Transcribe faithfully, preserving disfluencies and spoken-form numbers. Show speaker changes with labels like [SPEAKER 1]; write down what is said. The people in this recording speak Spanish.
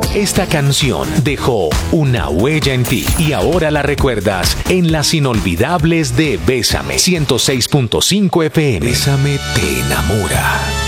[SPEAKER 1] Esta canción dejó una huella en ti y ahora la recuerdas en las inolvidables de Bésame ciento seis punto cinco F M. Bésame te enamora.